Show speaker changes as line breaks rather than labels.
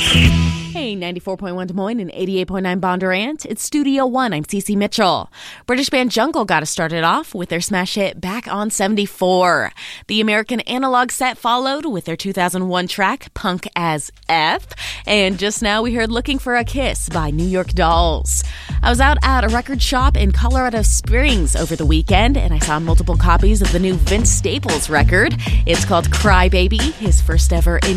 Hey, 94.1 Des Moines and 88.9 Bondurant. It's Studio One. I'm Cece Mitchell. British band Jungle got us started off with their smash hit Back on 74. The American Analog set followed with their 2001 track Punk as F. And just now we heard Looking for a Kiss by New York Dolls. I was out at a record shop in Colorado Springs over the weekend, and I saw multiple copies of the new Vince Staples record. It's called Cry Baby, his first ever